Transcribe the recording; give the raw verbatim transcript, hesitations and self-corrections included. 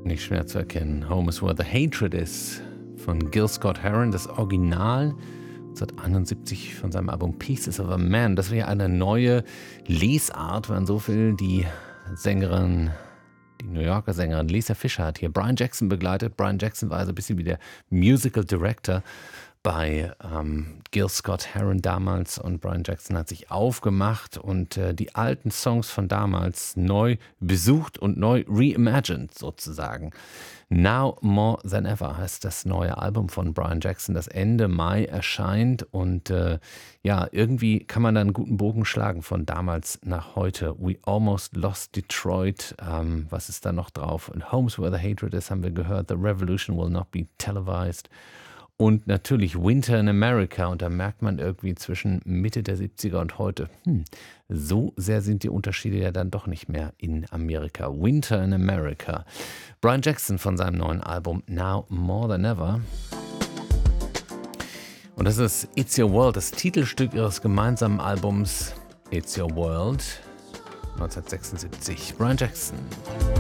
Nicht schwer zu erkennen. Home is where the hatred is von Gil Scott-Heron, das Original neunzehnhunderteinundsiebzig von seinem Album Pieces of a Man. Das wäre eine neue Lesart, wenn so viel. Die Sängerin, die New Yorker Sängerin Lisa Fischer hat hier Brian Jackson begleitet. Brian Jackson war also ein bisschen wie der Musical Director bei ähm, Gil Scott-Heron damals, und Brian Jackson hat sich aufgemacht und äh, die alten Songs von damals neu besucht und neu reimagined sozusagen. Now More Than Ever heißt das neue Album von Brian Jackson, das Ende Mai erscheint, und äh, ja, irgendwie kann man da einen guten Bogen schlagen von damals nach heute. We Almost Lost Detroit, ähm, was ist da noch drauf? Und Homes Where the Hatred Is haben wir gehört, The Revolution Will Not Be Televised. Und natürlich Winter in America, und da merkt man irgendwie zwischen Mitte der siebziger und heute, hm, so sehr sind die Unterschiede ja dann doch nicht mehr in Amerika. Winter in America. Brian Jackson von seinem neuen Album Now More Than Ever. Und das ist It's Your World, das Titelstück ihres gemeinsamen Albums It's Your World neunzehnhundertsechsundsiebzig. Brian Jackson.